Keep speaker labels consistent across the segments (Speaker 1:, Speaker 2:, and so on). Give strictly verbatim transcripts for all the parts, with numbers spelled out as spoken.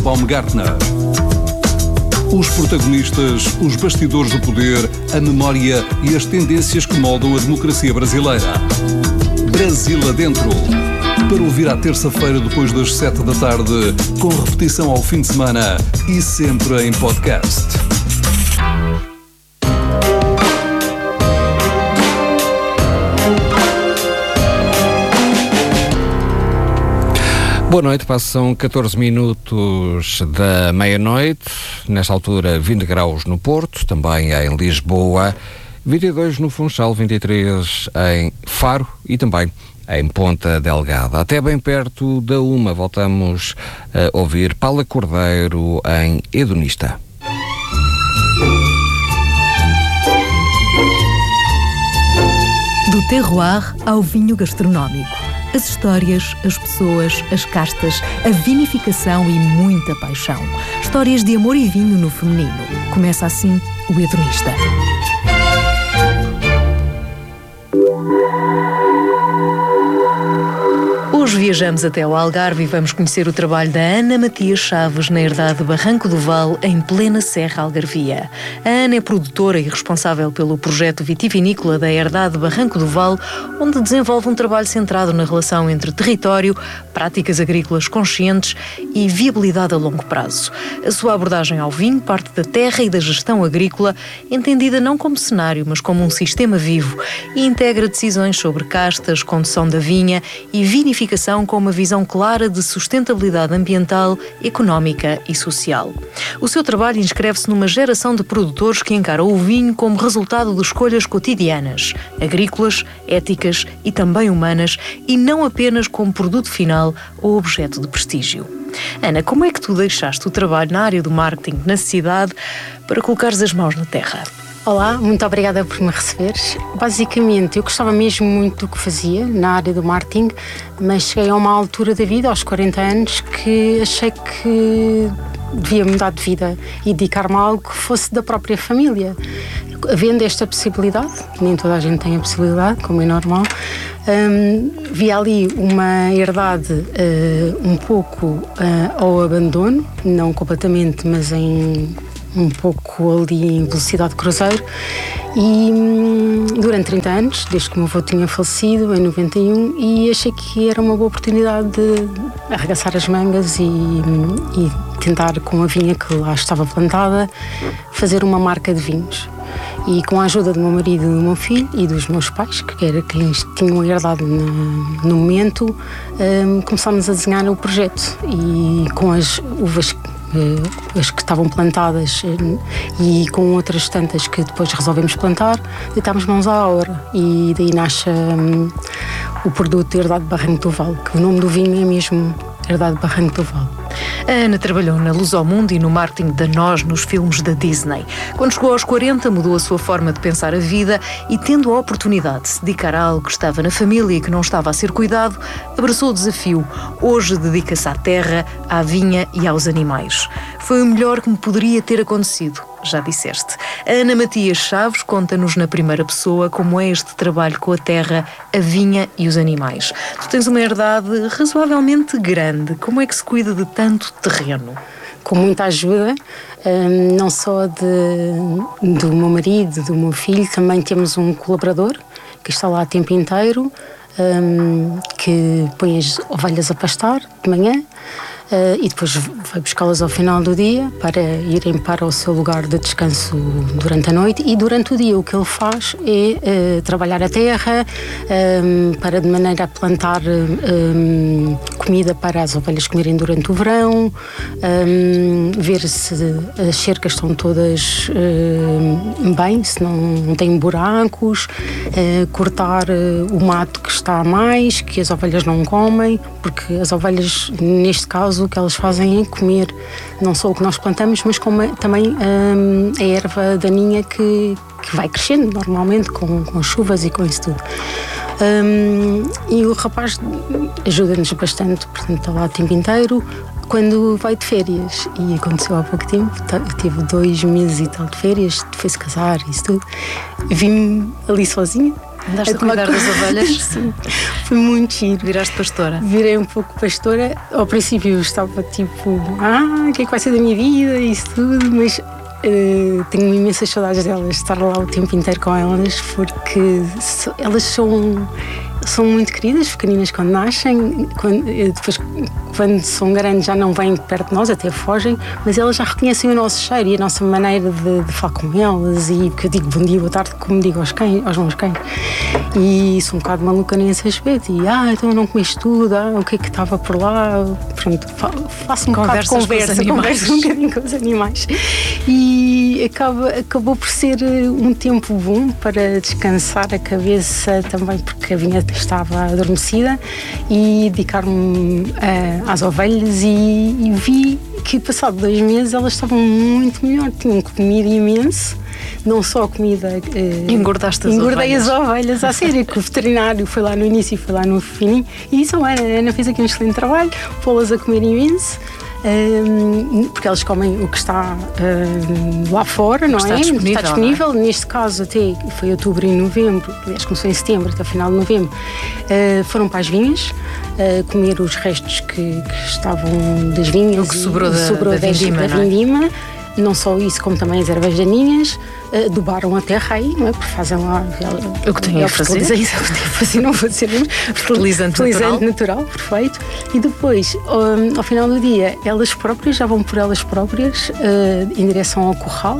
Speaker 1: Baumgartner. Os protagonistas, os bastidores do poder, a memória e as tendências que moldam a democracia brasileira. Brasil Adentro. Para ouvir à terça-feira depois das sete da tarde, com repetição ao fim de semana e sempre em podcast.
Speaker 2: Boa noite, passam catorze minutos da meia-noite, nesta altura vinte graus no Porto, também em Lisboa, vinte e dois no Funchal, vinte e três em Faro e também em Ponta Delgada. Até bem perto da uma, voltamos a ouvir Paula Cordeiro em Hedonista.
Speaker 3: Do terroir ao vinho gastronómico. As histórias, as pessoas, as castas, a vinificação e muita paixão. Histórias de amor e vinho no feminino. Começa assim o Hedonista. Hoje viajamos até ao Algarve e vamos conhecer o trabalho da Ana Matias Chaves na herdade Barranco do Val, em plena Serra Algarvia. A Ana é produtora e responsável pelo projeto vitivinícola da herdade Barranco do Val, onde desenvolve um trabalho centrado na relação entre território, práticas agrícolas conscientes e viabilidade a longo prazo. A sua abordagem ao vinho parte da terra e da gestão agrícola, entendida não como cenário, mas como um sistema vivo, e integra decisões sobre castas, condução da vinha e vinificação com uma visão clara de sustentabilidade ambiental, económica e social. O seu trabalho inscreve-se numa geração de produtores que encaram o vinho como resultado de escolhas cotidianas, agrícolas, éticas e também humanas, e não apenas como produto final ou objeto de prestígio. Ana, como é que tu deixaste o trabalho na área do marketing na cidade para colocares as mãos na terra?
Speaker 4: Olá, muito obrigada por me receberes. Basicamente, eu gostava mesmo muito do que fazia na área do marketing, mas cheguei a uma altura da vida, aos quarenta anos, que achei que devia mudar de vida e dedicar-me a algo que fosse da própria família. Havendo esta possibilidade, nem toda a gente tem a possibilidade, como é normal, um, vi ali uma herdade uh, um pouco uh, ao abandono, não completamente, mas em um pouco ali em velocidade de cruzeiro, e hum, durante trinta anos, desde que o meu avô tinha falecido em noventa e um, e achei que era uma boa oportunidade de arregaçar as mangas e, e tentar, com a vinha que lá estava plantada, fazer uma marca de vinhos. E com a ajuda do meu marido e do meu filho e dos meus pais, que era quem tinham herdado no, no momento, um, começámos a desenhar o projeto, e com as uvas as que estavam plantadas e com outras tantas que depois resolvemos plantar, deitámos mãos à obra, e daí nasce um, o produto Herdade Barranco do Val, que o nome do vinho é mesmo Herdade Barranco do Val.
Speaker 3: A Ana trabalhou na Luz ao Mundo e no marketing da Nós nos filmes da Disney. Quando chegou aos quarenta, mudou a sua forma de pensar a vida e, tendo a oportunidade de se dedicar a algo que estava na família e que não estava a ser cuidado, abraçou o desafio. Hoje dedica-se à terra, à vinha e aos animais. Foi o melhor que me poderia ter acontecido, já disseste. A Ana Matias Chaves conta-nos na primeira pessoa como é este trabalho com a terra, a vinha e os animais. Tu tens uma herdade razoavelmente grande. Como é que se cuida de tanto terreno?
Speaker 4: Com muita ajuda, um, não só de, do meu marido, do meu filho, também temos um colaborador que está lá o tempo inteiro, um, que põe as ovelhas a pastar de manhã. Uh, e depois vai buscá-las ao final do dia para irem para o seu lugar de descanso durante a noite, e durante o dia o que ele faz é uh, trabalhar a terra um, para de maneira a plantar um, comida para as ovelhas comerem durante o verão, um, ver se as cercas estão todas uh, bem, se não, não têm buracos, uh, cortar uh, o mato que está a mais, que as ovelhas não comem, porque as ovelhas, neste caso, o que elas fazem é comer não só o que nós plantamos, mas como também hum, a erva daninha que, que vai crescendo normalmente com, com chuvas e com isso tudo. Hum, e o rapaz ajuda-nos bastante, portanto está lá o tempo inteiro. Quando vai de férias, e aconteceu há pouco tempo, tive dois meses e tal de férias, foi-se casar e isso tudo, vim ali sozinha,
Speaker 3: Andaste a cuidar das ovelhas?
Speaker 4: Sim, foi muito giro.
Speaker 3: Viraste pastora?
Speaker 4: Virei um pouco pastora. Ao princípio eu estava tipo, ah, o que é que vai ser da minha vida, isso tudo, mas uh, tenho imensas saudades delas, estar lá o tempo inteiro com elas, porque so, elas são... São muito queridas, pequeninas quando nascem, quando, depois quando são grandes já não vêm perto de nós, até fogem, mas elas já reconhecem o nosso cheiro e a nossa maneira de, de falar com elas, e que eu digo bom dia, boa tarde, como digo aos, cães, aos meus cães. E sou um bocado maluca nesse aspecto, e ah, então não comeste tudo, ah, o que é que estava por lá, pronto, faço um bocado de conversa, conversa um bocadinho com os animais. E acaba, acabou por ser um tempo bom para descansar a cabeça também, porque a vinha estava adormecida, e dedicar-me uh, às ovelhas, e, e vi que passado dois meses elas estavam muito melhor, tinham comido imenso, não só comida... Uh,
Speaker 3: Engordaste as
Speaker 4: engordei
Speaker 3: ovelhas.
Speaker 4: as ovelhas, à sério, que o veterinário foi lá no início e foi lá no fininho, e isso, a Ana, a Ana fez aqui um excelente trabalho, pô-las a comer imenso, Um, porque eles comem o que está um, lá fora, não
Speaker 3: está
Speaker 4: é?
Speaker 3: Disponível,
Speaker 4: está disponível.
Speaker 3: Não é?
Speaker 4: Neste caso, até foi outubro e novembro, aliás, começou em setembro, até o final de novembro, uh, foram para as vinhas uh, comer os restos que, que estavam das vinhas,
Speaker 3: o que sobrou da,
Speaker 4: sobrou
Speaker 3: da vindima.
Speaker 4: Da vindima. Não só isso, como também as ervas daninhas, uh, adubaram a terra aí, não é? Porque fazem lá
Speaker 3: o que têm a fazer.
Speaker 4: É isso, o que têm a fazer, não vou dizer mesmo.
Speaker 3: Fertilizante,
Speaker 4: Fertilizante
Speaker 3: natural.
Speaker 4: natural, perfeito. E depois, um, ao final do dia, elas próprias já vão por elas próprias uh, em direção ao curral.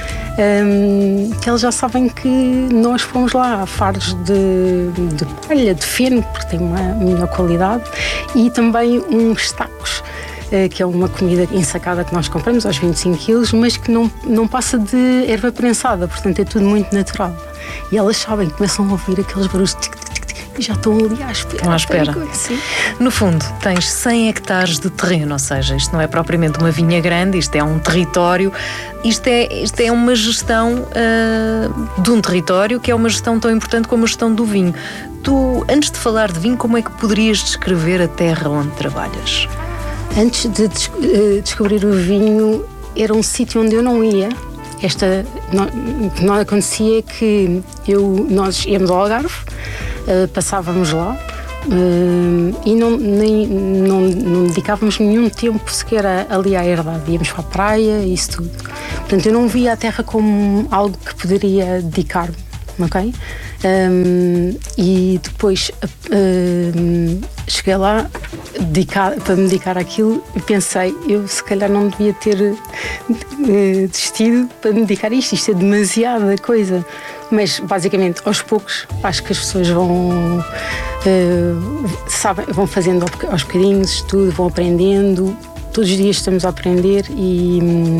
Speaker 4: Um, que elas já sabem que nós fomos lá a faros de, de palha, de feno, porque tem uma melhor qualidade, e também uns tacos, que é uma comida ensacada que nós compramos aos vinte e cinco quilos, mas que não, não passa de erva prensada, portanto é tudo muito natural. E elas sabem, começam a ouvir aqueles barulhos tic, tic, tic, tic, e já estão ali à espera.
Speaker 3: Estão à espera. No fundo, tens cem hectares de terreno, ou seja, isto não é propriamente uma vinha grande, isto é um território, isto é, isto é uma gestão uh, de um território que é uma gestão tão importante como a gestão do vinho. Tu, antes de falar de vinho, como é que poderias descrever a terra onde trabalhas?
Speaker 4: Antes de des- uh, descobrir o vinho, era um sítio onde eu não ia. Esta, não, o que não acontecia é que eu, nós íamos ao Algarve, uh, passávamos lá uh, e não, nem, não, não dedicávamos nenhum tempo sequer a, ali à herdade. Íamos para a praia e isso tudo. Portanto, eu não via a terra como algo que poderia dedicar-me, ok? Um, e depois uh, cheguei lá dedicar, para me dedicar àquilo e pensei, eu se calhar não devia ter uh, desistido para me dedicar a isto, isto é demasiada coisa, mas basicamente aos poucos acho que as pessoas vão uh, sabem, vão fazendo aos bocadinhos estudo, vão aprendendo, todos os dias estamos a aprender e,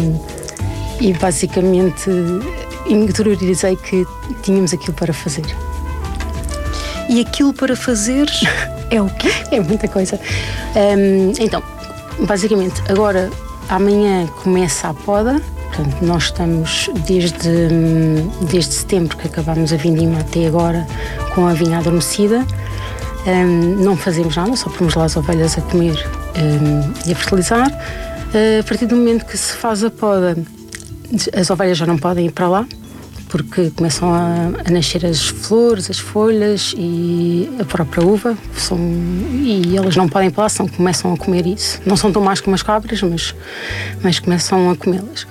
Speaker 4: e basicamente interiorizei que tínhamos aquilo para fazer.
Speaker 3: E aquilo para fazer é o quê?
Speaker 4: É muita coisa. Um, então, basicamente, agora, amanhã começa a poda. Portanto, nós estamos desde, desde setembro que acabámos a vindima até agora com a vinha adormecida. Um, não fazemos nada, só pomos lá as ovelhas a comer um, e a fertilizar. Uh, a partir do momento que se faz a poda, as ovelhas já não podem ir para lá, porque começam a, a nascer as flores, as folhas e a própria uva, são, e elas não podem ir para lá, senão começam a comer isso. Não são tão más como as cabras, mas, mas começam a comê-las.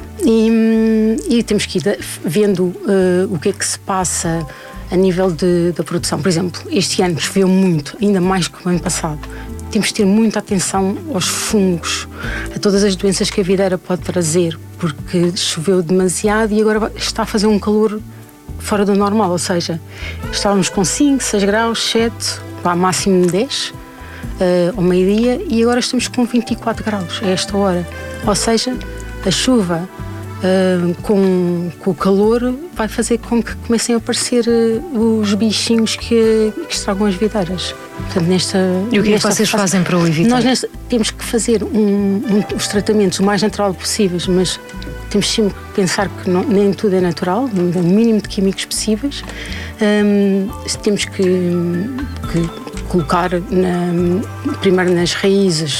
Speaker 4: E, e temos que ir vendo uh, o que é que se passa a nível de, da produção. Por exemplo, este ano choveu muito, ainda mais que o ano passado. Temos de ter muita atenção aos fungos, a todas as doenças que a videira pode trazer, porque choveu demasiado e agora está a fazer um calor fora do normal, ou seja, estávamos com cinco, seis graus, sete, lá máximo de dez, uh, ao meio-dia, e agora estamos com vinte e quatro graus a esta hora. Ou seja, a chuva uh, com, com o calor vai fazer com que comecem a aparecer uh, os bichinhos que, que estragam as videiras. Portanto, nesta,
Speaker 3: e o que é que vocês fase, fazem para o evitar?
Speaker 4: Nós nesta, temos que fazer um, um, os tratamentos o mais natural possíveis, mas temos sempre que pensar que não, nem tudo é natural, o mínimo de químicos possíveis. Um, temos que, que colocar na, primeiro nas raízes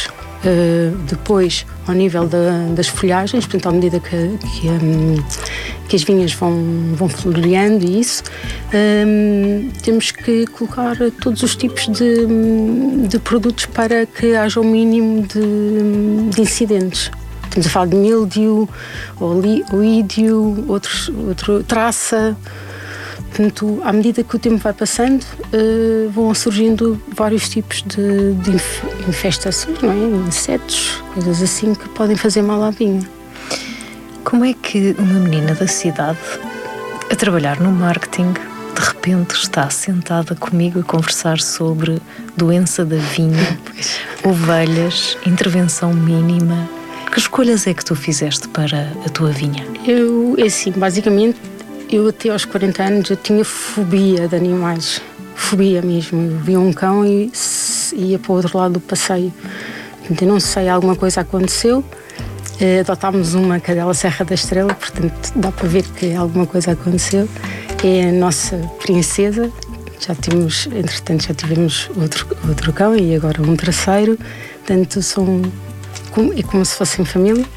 Speaker 4: Uh, depois, ao nível da, das folhagens, portanto, à medida que, que, um, que as vinhas vão, vão floreando e isso, um, temos que colocar todos os tipos de, de produtos para que haja o mínimo de, de incidentes. Estamos a falar de míldio, oídio, outros, outro, traça. Portanto, à medida que o tempo vai passando, uh, vão surgindo vários tipos de, de infestações, não é? Insetos, coisas assim que podem fazer mal à vinha.
Speaker 3: Como é que uma menina da cidade, a trabalhar no marketing, de repente está sentada comigo a conversar sobre doença da vinha, ovelhas, intervenção mínima? Que escolhas é que tu fizeste para a tua vinha?
Speaker 4: Eu, é assim, basicamente, eu até aos quarenta anos eu tinha fobia de animais, fobia mesmo. Eu via um cão e ia para o outro lado do passeio. Portanto, eu não sei, alguma coisa aconteceu. Adotámos uma cadela Serra da Estrela, portanto dá para ver que alguma coisa aconteceu. É a nossa princesa. Já temos, entretanto, já tivemos outro, outro cão e agora um terceiro. Portanto, são, é como se fossem família.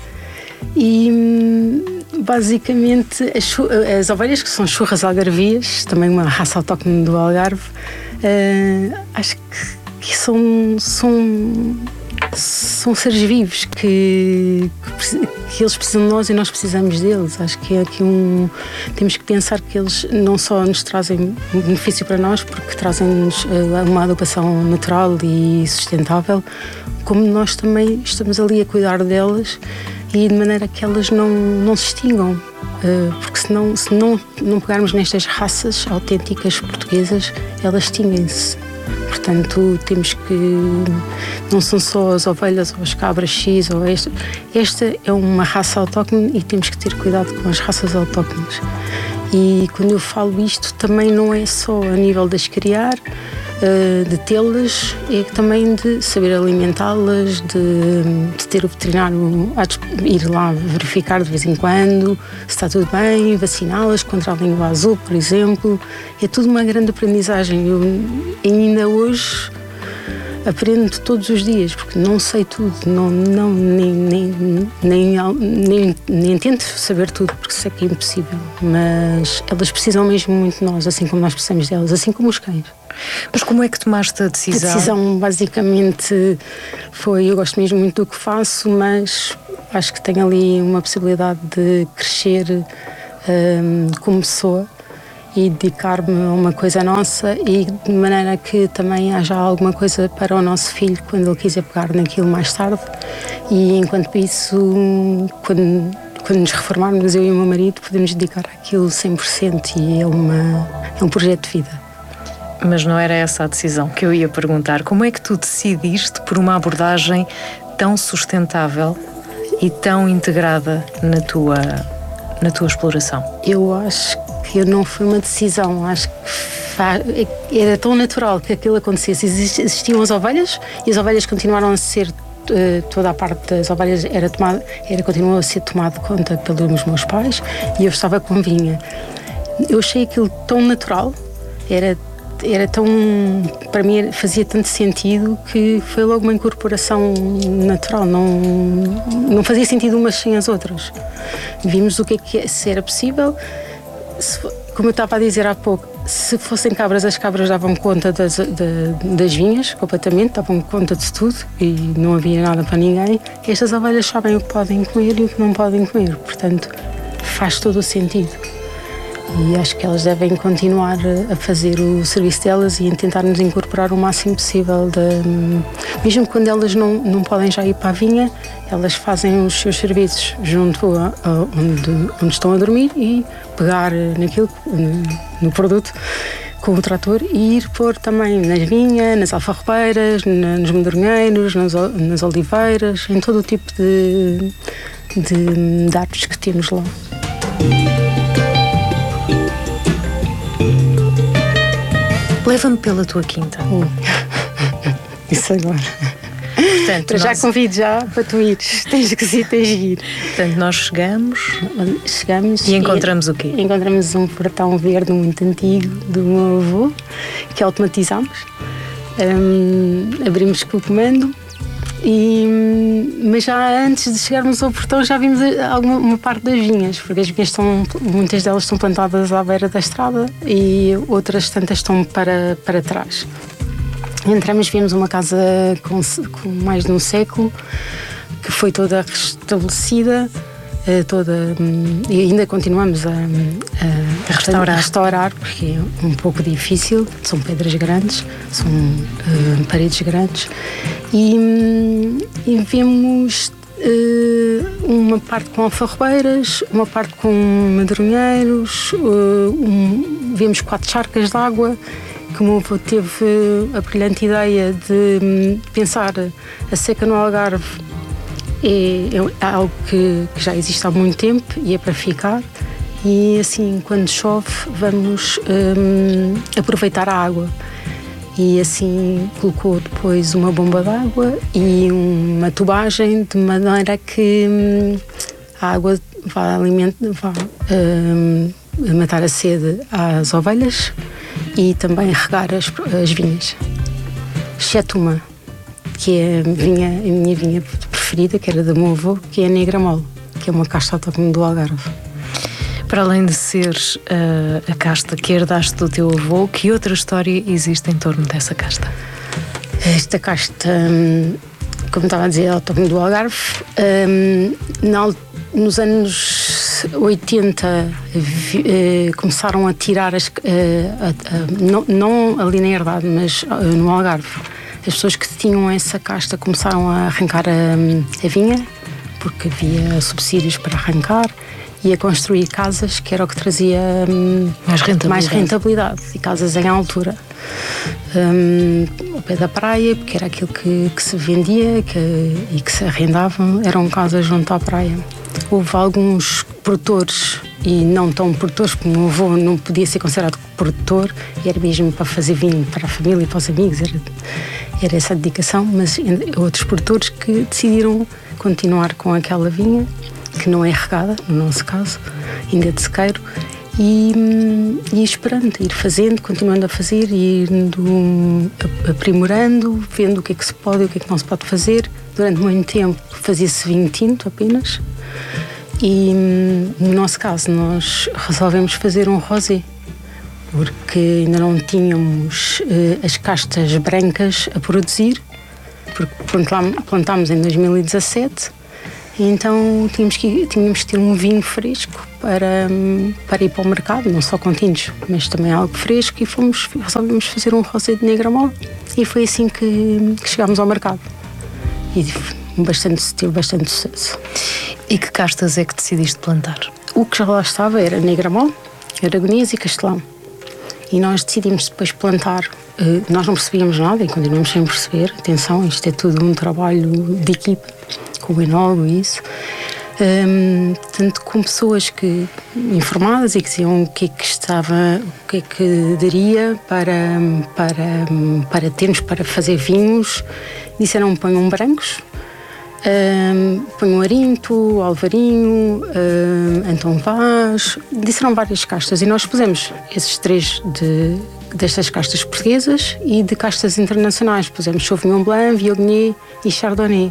Speaker 4: E basicamente as, as ovelhas, que são churras algarvias, também uma raça autóctone do Algarve, uh, acho que, que são, são, são seres vivos que, que, que eles precisam de nós e nós precisamos deles. Acho que é aqui um, temos que pensar que eles não só nos trazem um benefício para nós, porque trazem-nos uma adubação natural e sustentável, como nós também estamos ali a cuidar delas e de maneira que elas não, não se extingam, porque senão, se não, não pegarmos nestas raças autênticas portuguesas, elas extinguem-se. Portanto, temos que... Não são só as ovelhas ou as cabras X ou esta. Esta é uma raça autóctone e temos que ter cuidado com as raças autóctones. E quando eu falo isto, também não é só a nível de as criar, de tê-las, é também de saber alimentá-las, de, de ter o veterinário a ir lá verificar de vez em quando se está tudo bem, vaciná-las contra a língua azul, por exemplo. É tudo uma grande aprendizagem. Eu ainda hoje aprendo todos os dias, porque não sei tudo, não, não, nem, nem, nem, nem, nem tento saber tudo, porque sei que é impossível, mas elas precisam mesmo muito de nós, assim como nós precisamos delas, assim como os cães.
Speaker 3: Mas como é que tomaste a decisão?
Speaker 4: A decisão basicamente foi, eu gosto mesmo muito do que faço, mas acho que tenho ali uma possibilidade de crescer um, como pessoa e dedicar-me a uma coisa nossa e de maneira que também haja alguma coisa para o nosso filho quando ele quiser pegar naquilo mais tarde. E enquanto isso, quando, quando nos reformarmos, eu e o meu marido podemos dedicar àquilo cem por cento e é, uma, é um projeto de vida.
Speaker 3: Mas não era essa a decisão que eu ia perguntar. Como é que tu decidiste por uma abordagem tão sustentável e tão integrada na tua, na tua exploração?
Speaker 4: Eu acho que não foi uma decisão. Acho que era tão natural que aquilo acontecesse. Existiam as ovelhas e as ovelhas continuaram a ser... Toda a parte das ovelhas era, tomada, era continuou a ser tomada de conta pelos meus pais e eu estava com vinha. Eu achei aquilo tão natural, era Era tão, para mim fazia tanto sentido que foi logo uma incorporação natural, não, não fazia sentido umas sem as outras. Vimos o que é que se era possível, se, como eu estava a dizer há pouco, se fossem cabras, as cabras davam conta das, de, das vinhas completamente, davam conta de tudo e não havia nada para ninguém. Estas ovelhas sabem o que podem comer e o que não podem comer, portanto faz todo o sentido. E acho que elas devem continuar a fazer o serviço delas e a tentar nos incorporar o máximo possível. De, mesmo quando elas não, não podem já ir para a vinha, elas fazem os seus serviços junto a, a onde, onde estão a dormir e pegar naquilo, no produto com o trator e ir pôr também nas vinhas, nas alfarrobeiras, nos medronheiros, nas, nas oliveiras, em todo o tipo de, de, de árvores que temos lá.
Speaker 3: Leva-me pela tua quinta.
Speaker 4: Hum. Isso agora. Portanto, nós... já convido já para tu ires. Tens que ir, tens que ir.
Speaker 3: Portanto, nós chegamos,
Speaker 4: chegamos
Speaker 3: e encontramos
Speaker 4: e,
Speaker 3: o quê?
Speaker 4: Encontramos um portão verde muito antigo do meu avô, que automatizamos. Um, abrimos com o comando E, mas já antes de chegarmos ao portão já vimos alguma uma parte das vinhas, porque as vinhas estão, muitas delas estão plantadas à beira da estrada e outras tantas estão para, para trás. Entramos, vimos uma casa com, com mais de um século, que foi toda restabelecida, toda, e ainda continuamos a, a,
Speaker 3: a restaurar.
Speaker 4: a restaurar, porque é um pouco difícil, são pedras grandes, são uh, paredes grandes, e, e vemos uh, uma parte com alfarrobeiras, uma parte com madeironheiros, uh, um, vemos quatro charcas de água, que o meu avô teve a brilhante ideia de pensar a seca no Algarve. É, é algo que, que já existe há muito tempo e é para ficar, e assim, quando chove, vamos hum, aproveitar a água. E assim colocou depois uma bomba de água e uma tubagem, de maneira que hum, a água vai, alimentar, vai hum, matar a sede às ovelhas e também regar as, as vinhas, exceto uma, que é a, vinha, a minha vinha preferida, que era da meu avô, que é a Negra Mole, que é uma casta autóctone do Algarve.
Speaker 3: Para além de ser uh, a casta que herdaste do teu avô, que outra história existe em torno dessa casta?
Speaker 4: Esta casta, hum, como estava a dizer, é autóctone do Algarve. Hum, na, nos anos oitenta vi, uh, começaram a tirar as, uh, a, a, não, não ali na herdade, mas uh, no Algarve. As pessoas que tinham essa casta começaram a arrancar a, a vinha, porque havia subsídios para arrancar, e a construir casas, que era o que trazia um,
Speaker 3: mais, rentabilidade.
Speaker 4: mais rentabilidade, e casas em altura, um, ao pé da praia, porque era aquilo que, que se vendia que, e que se arrendavam, eram casas junto à praia. Houve alguns produtores, e não tão produtores, porque o meu avô não podia ser considerado produtor, e era mesmo para fazer vinho para a família e para os amigos, era, era essa a dedicação, mas outros produtores que decidiram continuar com aquela vinha, que não é regada, no nosso caso, ainda é de sequeiro, e, e esperando, ir fazendo, continuando a fazer, e indo aprimorando, vendo o que é que se pode e o que é que não se pode fazer. Durante muito tempo fazia-se vinho tinto apenas, e no nosso caso nós resolvemos fazer um rosé, porque ainda não tínhamos uh, as castas brancas a produzir, porque plantámos em dois mil e dezassete, então tínhamos que, tínhamos que ter um vinho fresco para, para ir para o mercado, não só com tintos, mas também algo fresco, e fomos, resolvemos fazer um rosé de Negra Mole, e foi assim que, que chegámos ao mercado. E bastante, teve bastante sucesso.
Speaker 3: E que castas é que decidiste plantar?
Speaker 4: O que já lá estava era Negra Mole, Aragonês e Castelão. E nós decidimos depois plantar. Uh, nós não percebíamos nada e continuamos sem perceber. Atenção, isto é tudo um trabalho de equipa, com o enólogo e isso. Um, tanto com pessoas que, informadas, e que diziam o que é que estava, o que é que daria para, para, para termos para fazer vinhos. Disseram: ponham brancos, um, ponham Arinto, Alvarinho, um, Antão Vaz. Disseram várias castas, e nós pusemos esses três de, destas castas portuguesas, e de castas internacionais pusemos Sauvignon Blanc, Viognier e Chardonnay.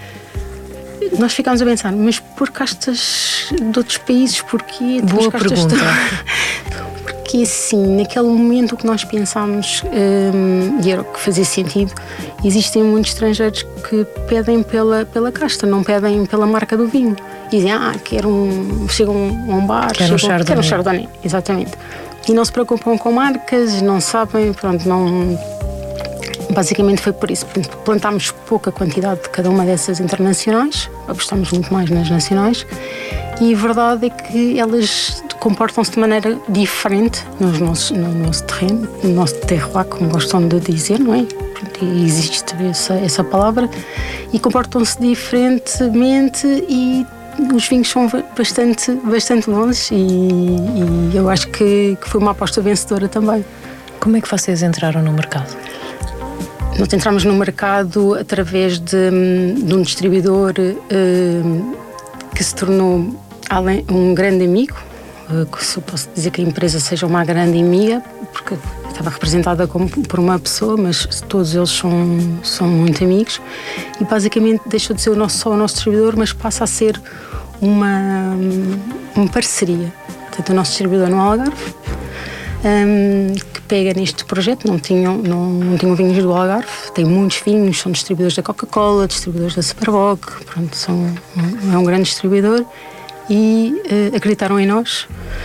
Speaker 4: Nós ficámos a pensar: mas por castas de outros países, porquê?
Speaker 3: Boa pergunta.
Speaker 4: De... Porque assim, naquele momento o que nós pensámos, um, e era o que fazia sentido, existem muitos estrangeiros que pedem pela, pela casta, não pedem pela marca do vinho. E dizem: ah, quero um... chegam a um bar,
Speaker 3: quero um Chardonnay.
Speaker 4: Quero um Chardonnay, exatamente. E não se preocupam com marcas, não sabem, pronto, não... Basicamente foi por isso. Plantámos pouca quantidade de cada uma dessas internacionais, apostámos muito mais nas nacionais, e a verdade é que elas comportam-se de maneira diferente nos nossos, no nosso terreno, no nosso terroir, como gostam de dizer, não é? E existe essa, essa palavra, e comportam-se diferentemente, e os vinhos são bastante, bastante bons, e, e eu acho que, que foi uma aposta vencedora também.
Speaker 3: Como é que vocês entraram no mercado?
Speaker 4: Nós entramos no mercado através de, de um distribuidor uh, que se tornou além, um grande amigo, uh, que se eu posso dizer que a empresa seja uma grande amiga, porque estava representada como, por uma pessoa, mas todos eles são, são muito amigos, e basicamente deixou de ser o nosso, só o nosso distribuidor, mas passa a ser uma, uma parceria. Portanto, o nosso distribuidor no Algarve, um, que pega neste projeto, não tinham, não, não tinham vinhos do Algarve, tem muitos vinhos, são distribuidores da Coca-Cola, distribuidores da Superboc, pronto, são, é um grande distribuidor, e uh, acreditaram em nós.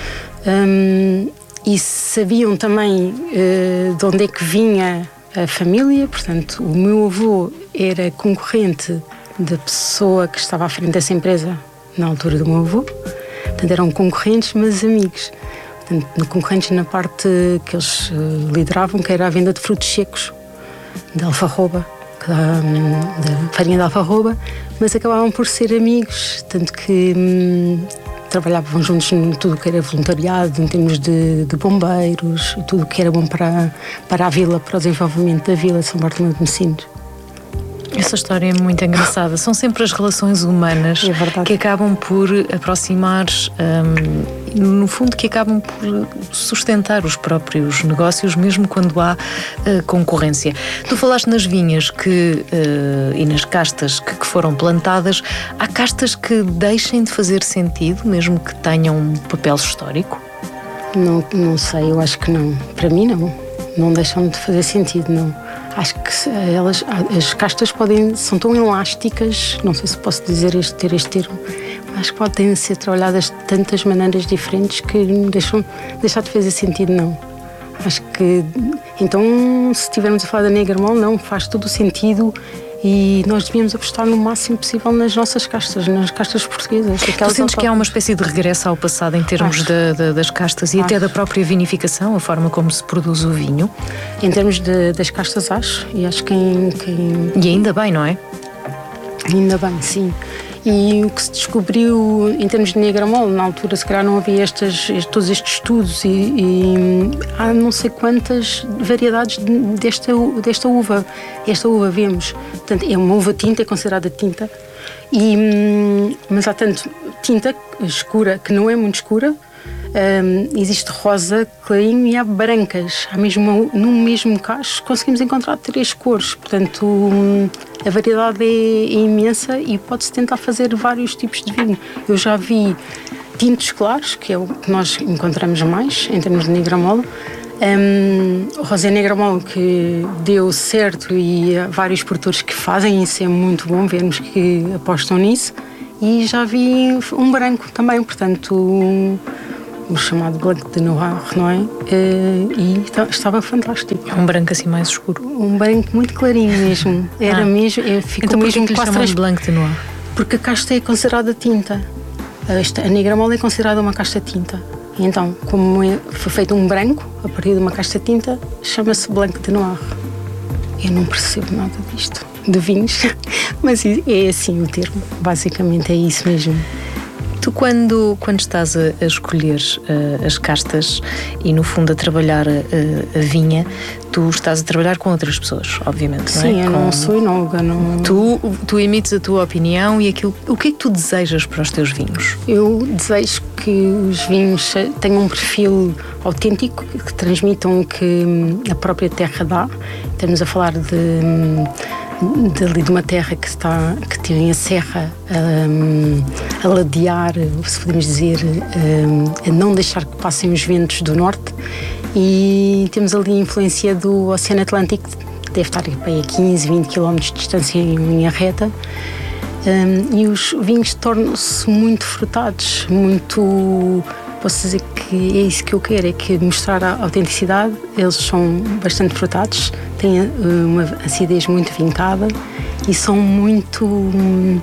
Speaker 4: Um, e sabiam também uh, de onde é que vinha a família, portanto, o meu avô era concorrente da pessoa que estava à frente dessa empresa na altura do meu avô, portanto, eram concorrentes, mas amigos. Portanto, concorrentes na parte que eles uh, lideravam, que era a venda de frutos secos, de alfarroba, da, da farinha de alfarroba, mas acabavam por ser amigos, tanto que hum, trabalhavam juntos em tudo o que era voluntariado, em termos de, de bombeiros, tudo o que era bom para, para a vila, para o desenvolvimento da vila de São Bartolomeu de Mocinos.
Speaker 3: Essa história é muito engraçada. São sempre as relações humanas
Speaker 4: é
Speaker 3: que acabam por aproximar, um, no fundo, que acabam por sustentar os próprios negócios, mesmo quando há uh, concorrência. Tu falaste nas vinhas que, uh, e nas castas que, que foram plantadas. Há castas que deixem de fazer sentido, mesmo que tenham um papel histórico?
Speaker 4: Não, não sei, eu acho que não. Para mim, não. Não deixam de fazer sentido, não. Acho que elas, as castas podem, são tão elásticas, não sei se posso dizer este, ter este termo, acho que podem ser trabalhadas de tantas maneiras diferentes que deixam, deixar de fazer sentido, não. Acho que, então, se estivermos a falar da Negra Mole, não, faz todo o sentido, e nós devíamos apostar no máximo possível nas nossas castas, nas castas portuguesas.
Speaker 3: Tu sentes que há uma espécie de regresso ao passado em termos da, da, das castas e acho. Até da própria vinificação, a forma como se produz o vinho?
Speaker 4: Em termos de, das castas, acho, e acho que quem, quem...
Speaker 3: E ainda bem, não é?
Speaker 4: Ainda bem, sim. E o que se descobriu em termos de Negra Mole, na altura se calhar não havia estas, todos estes estudos, e, e há não sei quantas variedades desta, desta uva. Esta uva vemos, portanto, é uma uva tinta, é considerada tinta, e, mas há tanto tinta escura, que não é muito escura, um, existe rosa, clarinho, e há brancas. Há mesmo, no mesmo cacho conseguimos encontrar três cores, portanto um, a variedade é, é imensa, e pode-se tentar fazer vários tipos de vinho. Eu já vi tintos claros, que é o que nós encontramos mais em termos de Negra Mole, um, o rosé Negra Mole que deu certo, e há vários produtores que fazem isso, é muito bom vermos que apostam nisso. E já vi um branco também, portanto um, o chamado Blanc de Noir, não é? E estava fantástico.
Speaker 3: É um branco assim mais escuro?
Speaker 4: Um branco muito clarinho mesmo. Era ah. mesmo, ficou
Speaker 3: então,
Speaker 4: mesmo
Speaker 3: que lhe chamam de Blanc de Noir?
Speaker 4: Porque a casta é considerada tinta. Esta, a Negra Mole é considerada uma casta tinta. E então, como é, foi feito um branco a partir de uma casta tinta, chama-se Blanc de Noir. Eu não percebo nada disto, de vinhos, mas é assim o termo. Basicamente é isso mesmo.
Speaker 3: Tu, quando, quando estás a, a escolher uh, as castas e, no fundo, a trabalhar a, a vinha, tu estás a trabalhar com outras pessoas, obviamente,
Speaker 4: Sim,
Speaker 3: não é?
Speaker 4: eu
Speaker 3: com...
Speaker 4: não sou enóloga. Não...
Speaker 3: Tu, tu emites a tua opinião e aquilo... O que é que tu desejas para os teus vinhos?
Speaker 4: Eu desejo que os vinhos tenham um perfil autêntico, que transmitam o que a própria terra dá. Estamos a falar de... De, de uma terra que, está, que tem a serra um, a ladear, se podemos dizer, um, a não deixar que passem os ventos do norte, e temos ali a influência do Oceano Atlântico, que deve estar a quinze, vinte quilómetros de distância em linha reta, um, e os vinhos tornam-se muito frutados, muito... Posso dizer que é isso que eu quero, é que mostrar a autenticidade. Eles são bastante frutados, têm uma acidez muito vincada e são muito... Uh,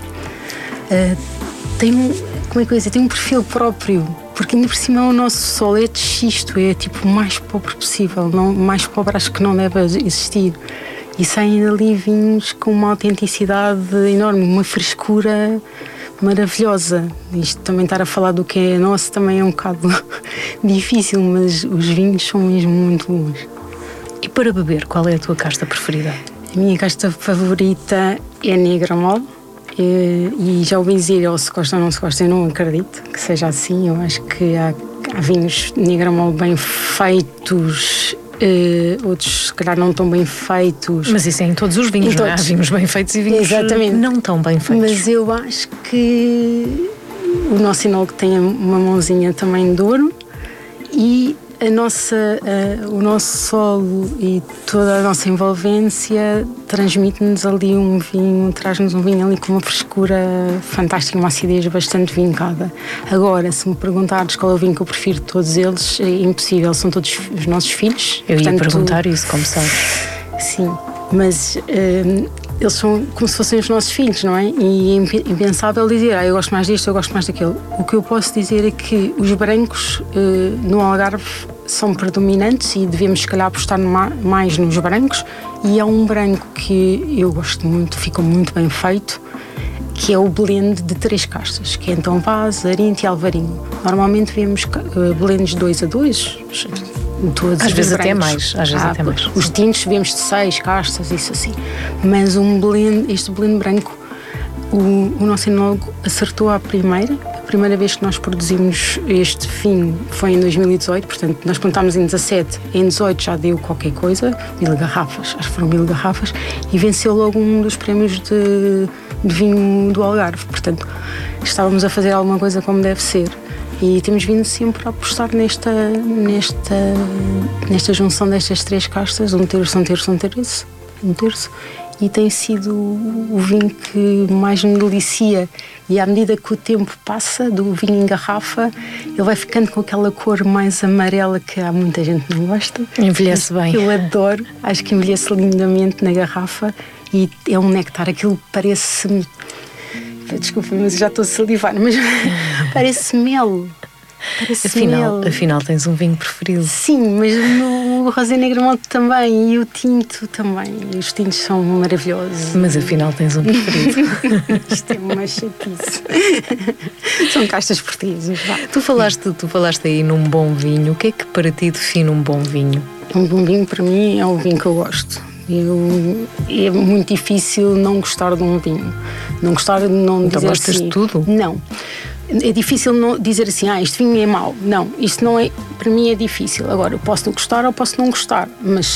Speaker 4: têm, como é que eu ia dizer? Têm um perfil próprio, porque ainda por cima o nosso solo é de xisto, é tipo o mais pobre possível, não, mais pobre acho que não deve existir. E saem dali vinhos com uma autenticidade enorme, uma frescura maravilhosa. Isto também estar a falar do que é nosso também é um bocado difícil, mas os vinhos são mesmo muito bons.
Speaker 3: E para beber, qual é a tua casta preferida?
Speaker 4: A minha casta favorita é Negra Mole, e, e já ouvi dizer, ou se gosta ou não se gosta, eu não acredito que seja assim. Eu acho que há, há vinhos Negra Mole bem feitos, uh, outros se calhar não tão bem feitos.
Speaker 3: Mas isso é em todos os vinhos, não é? Há vinhos bem feitos e vinhos Exatamente. não tão bem feitos.
Speaker 4: Mas eu acho que o nosso enólogo tem uma mãozinha também de ouro e a nossa, uh, o nosso solo e toda a nossa envolvência transmite-nos ali um vinho, traz-nos um vinho ali com uma frescura fantástica, uma acidez bastante vincada. Agora, se me perguntares qual é o vinho que eu prefiro de todos eles, é impossível, são todos os nossos filhos.
Speaker 3: Eu Portanto, ia perguntar isso, como sabes.
Speaker 4: Sim, mas uh, eles são como se fossem os nossos filhos, não é? E é impensável dizer, ah, eu gosto mais disto, eu gosto mais daquilo. O que eu posso dizer é que os brancos uh, no Algarve são predominantes e devemos, se calhar, apostar mais nos brancos. E há um branco que eu gosto muito, fica muito bem feito, que é o blend de três castas, que é então Vaz, Arinto e Alvarinho. Normalmente vemos uh, blends dois a dois, todos
Speaker 3: às vezes
Speaker 4: brancos.
Speaker 3: até mais, às vezes ah, até mais.
Speaker 4: Os tintos vemos de seis castas, isso assim. Mas um blend, este blend branco, o, o nosso enólogo acertou à primeira. A primeira vez que nós produzimos este vinho foi em dois mil e dezoito, portanto nós plantámos em dezassete, em dezoito já deu qualquer coisa, mil garrafas, acho que foram mil garrafas, e venceu logo um dos prémios de, de vinho do Algarve. Portanto, estávamos a fazer alguma coisa como deve ser. E temos vindo sempre a apostar nesta, nesta, nesta junção destas três castas, um terço, um terço, um terço, um terço, e tem sido o vinho que mais me delicia. E à medida que o tempo passa, do vinho em garrafa, ele vai ficando com aquela cor mais amarela que há muita gente que não gosta.
Speaker 3: Envelhece bem.
Speaker 4: Eu adoro, acho que envelhece lindamente na garrafa e é um néctar, aquilo parece... Desculpa, mas já estou a salivar, mas parece mel. Parece
Speaker 3: afinal,
Speaker 4: mel.
Speaker 3: afinal, tens um vinho preferido?
Speaker 4: Sim, mas o Rosé Negro Monte também e o tinto também. E os tintos são maravilhosos.
Speaker 3: Mas afinal, tens um preferido.
Speaker 4: Isto é uma chatice. São castas portuguesas. Vá.
Speaker 3: Tu falaste, tu falaste aí num bom vinho. O que é que para ti define um bom vinho?
Speaker 4: Um bom vinho, para mim, é o vinho que eu gosto. Eu, é muito difícil não gostar de um vinho. Não gostar de não
Speaker 3: então
Speaker 4: dizer
Speaker 3: gostas
Speaker 4: assim,
Speaker 3: de tudo?
Speaker 4: Não. É difícil não dizer assim, ah, este vinho é mau. Não, isto não é, para mim é difícil. Agora, eu posso não gostar ou posso não gostar, mas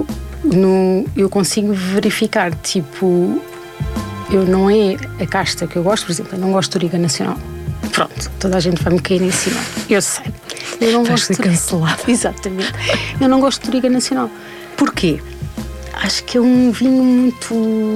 Speaker 4: no, eu consigo verificar, tipo, eu não é a casta que eu gosto, por exemplo, eu não gosto de Touriga Nacional. Pronto, toda a gente vai me cair em cima. Eu sei. Eu não
Speaker 3: gosto de cancelada.
Speaker 4: Exatamente. Eu não gosto de Touriga Nacional.
Speaker 3: Porquê?
Speaker 4: Acho que é um vinho muito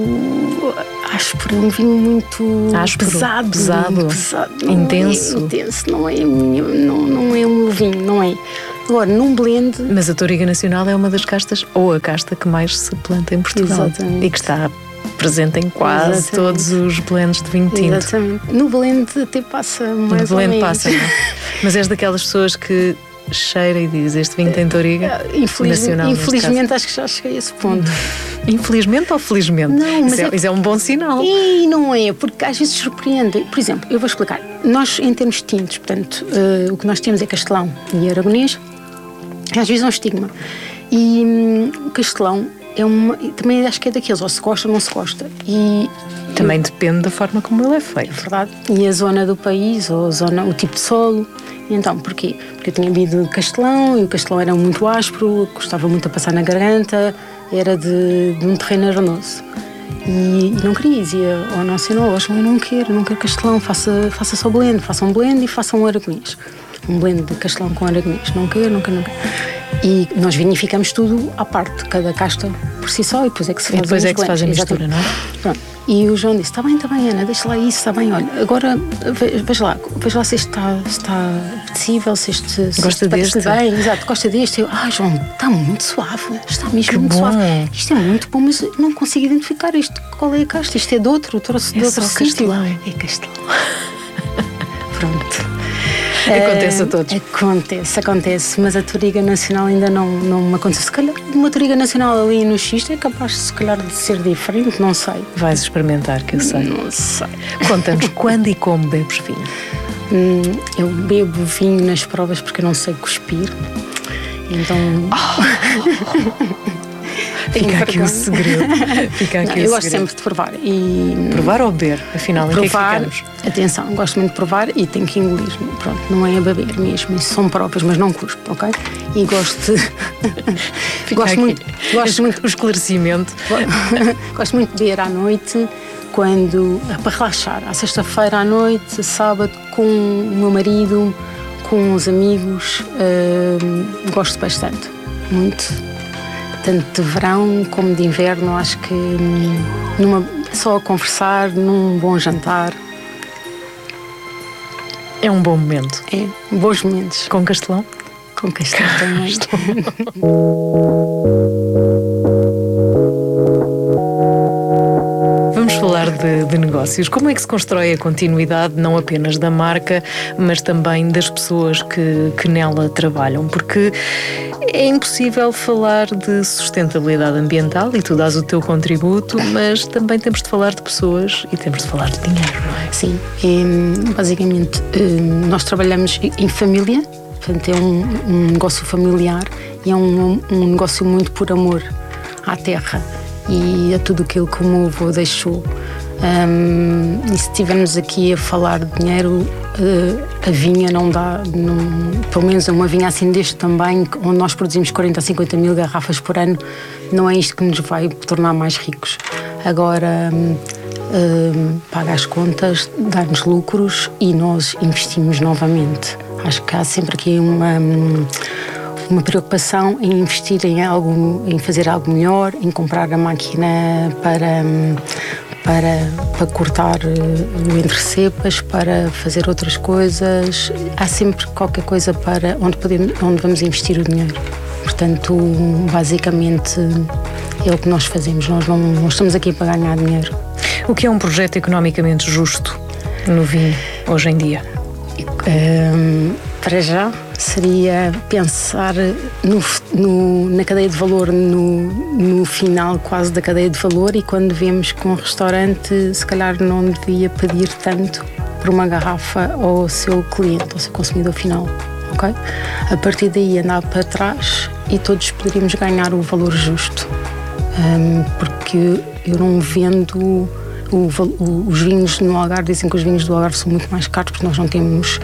Speaker 4: áspero, um vinho muito
Speaker 3: áspero,
Speaker 4: pesado,
Speaker 3: pesado,
Speaker 4: pesado
Speaker 3: intenso.
Speaker 4: É intenso, não é, não, não é o meu vinho, não é. Agora, num blend.
Speaker 3: Mas a Touriga Nacional é uma das castas, ou a casta que mais se planta em Portugal.
Speaker 4: Exatamente.
Speaker 3: E que está presente em quase Exatamente. todos os blends de vinho tinto.
Speaker 4: Exatamente. No blend até passa mais
Speaker 3: no
Speaker 4: ou
Speaker 3: blend
Speaker 4: menos.
Speaker 3: passa, não é? Mas és daquelas pessoas que cheira e diz, este vinho tem Touriga
Speaker 4: Infeliz,
Speaker 3: Nacional.
Speaker 4: Infelizmente acho que já cheguei a esse ponto.
Speaker 3: Infelizmente ou felizmente?
Speaker 4: Não, mas
Speaker 3: isso, é,
Speaker 4: é,
Speaker 3: isso é um bom sinal.
Speaker 4: E não é, porque às vezes surpreende. Por exemplo, eu vou explicar. Nós, em termos de tintos, portanto, uh, o que nós temos é castelão e aragonês. Às vezes é um estigma. E hum, o castelão é uma, também acho que é daqueles, ou se gosta ou não se gosta. E
Speaker 3: também
Speaker 4: eu,
Speaker 3: depende da forma como ele é feito.
Speaker 4: É verdade. E a zona do país, ou a zona, o tipo de solo. E então, porquê? Porque eu tinha vindo de castelão e o castelão era muito áspero, gostava muito de passar na garganta, era de, de um terreno arenoso. E, e não queria, dizia ao nosso enólogo, eu não quero, não quero castelão, faça, faça só blend, faça um blend e faça um aragonês. Um blend de castelão com aragonês, não quero, não quero, não quero. E nós vinificamos tudo à parte, cada casta por si só, e depois é que se faz,
Speaker 3: e depois é que se faz a mistura, não é?
Speaker 4: Pronto. E o João disse, está bem, está bem, Ana, deixa lá isso, está bem, olha, agora veja lá, veja lá se este está, se está apetecível, se este, se
Speaker 3: gosta
Speaker 4: este
Speaker 3: deste.
Speaker 4: Bem, exato, gosta deste. Eu, ah, João, está muito suave, está mesmo
Speaker 3: que
Speaker 4: muito
Speaker 3: bom.
Speaker 4: suave. Isto é muito bom, mas não consigo identificar isto, qual é a casta, isto é de outro, trouxe de
Speaker 3: é
Speaker 4: outro sítio.
Speaker 3: Castelão.
Speaker 4: É castelão. Pronto.
Speaker 3: Acontece a todos.
Speaker 4: Acontece, acontece, mas a Touriga Nacional ainda não, não me aconteceu. Se calhar uma Touriga Nacional ali no Xisto é capaz, se calhar, de ser diferente, não sei.
Speaker 3: Vais experimentar, que eu sei.
Speaker 4: Não sei.
Speaker 3: Conta-nos quando e como bebes vinho.
Speaker 4: Hum, eu bebo vinho nas provas porque eu não sei cuspir. Então...
Speaker 3: Oh. Fica aqui o segredo. Fica aqui
Speaker 4: Não,
Speaker 3: o
Speaker 4: eu gosto
Speaker 3: segredo.
Speaker 4: sempre de provar. E
Speaker 3: Provar ou beber? Afinal, em
Speaker 4: provar,
Speaker 3: que é que ficamos?
Speaker 4: atenção, gosto muito de provar e tenho que engolir. Pronto, não é a beber mesmo. Isso são próprias, mas não cuspo, ok? E gosto de.
Speaker 3: Fica
Speaker 4: gosto
Speaker 3: aqui
Speaker 4: muito. Gosto muito.
Speaker 3: o esclarecimento.
Speaker 4: Gosto muito de beber à noite, quando. para relaxar. À sexta-feira à noite, sábado, com o meu marido, com os amigos. hum, gosto bastante. Muito. Tanto de verão como de inverno. Acho que hum, numa, só a conversar, num bom jantar.
Speaker 3: É um bom momento.
Speaker 4: É, bons momentos.
Speaker 3: Com Castelão?
Speaker 4: Com castelo também.
Speaker 3: Vamos falar de, de negócios. Como é que se constrói a continuidade não apenas da marca, mas também das pessoas que, que nela trabalham? Porque é impossível falar de sustentabilidade ambiental e tu dás o teu contributo, mas também temos de falar de pessoas e temos de falar de dinheiro, não é?
Speaker 4: Sim, é, basicamente é, nós trabalhamos em família, portanto é um, um negócio familiar e é um, um negócio muito por amor à terra e a tudo aquilo que o meu avô deixou. Um, e se estivermos aqui a falar de dinheiro, uh, a vinha não dá, não, pelo menos uma vinha assim deste tamanho, onde nós produzimos quarenta a cinquenta mil garrafas por ano, não é isto que nos vai tornar mais ricos. Agora, um, um, paga as contas, dá-nos lucros e nós investimos novamente. Acho que há sempre aqui uma... uma preocupação em investir em algo, em fazer algo melhor, em comprar a máquina para, para, para cortar o entre-cepas, para fazer outras coisas. Há sempre qualquer coisa para onde, podemos, onde vamos investir o dinheiro. Portanto, basicamente é o que nós fazemos. Nós não, não estamos aqui para ganhar dinheiro.
Speaker 3: O que é um projeto economicamente justo no vinho hoje em dia?
Speaker 4: Um, para já seria pensar no, no, na cadeia de valor, no, no final quase da cadeia de valor, e quando vemos que um restaurante se calhar não devia pedir tanto por uma garrafa ao seu cliente, ao seu consumidor final, ok? A partir daí andar para trás e todos poderíamos ganhar o valor justo, um, porque eu não vendo... O, o, os vinhos no Algarve, dizem que os vinhos do Algarve são muito mais caros porque nós não temos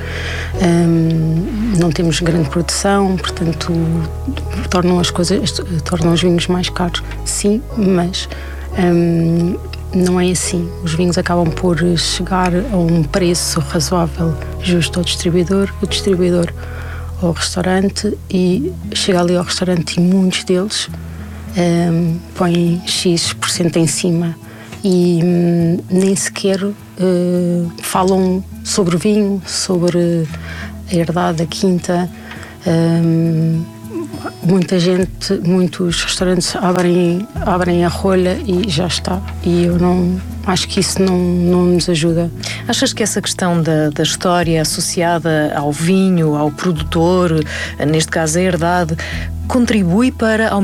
Speaker 4: hum, não temos grande produção, portanto tornam as coisas, tornam os vinhos mais caros, sim, mas hum, não é assim. Os vinhos acabam por chegar a um preço razoável, justo ao distribuidor, o distribuidor ao restaurante, e chega ali ao restaurante e muitos deles hum, põem X por cento em cima e hum, nem sequer uh, falam sobre o vinho, sobre a herdade da quinta. Um, muita gente, muitos restaurantes abrem, abrem a rolha e já está. E eu não acho que isso não, não nos ajuda.
Speaker 3: Achas que essa questão da, da história associada ao vinho, ao produtor, neste caso a herdade, contribui para aumentar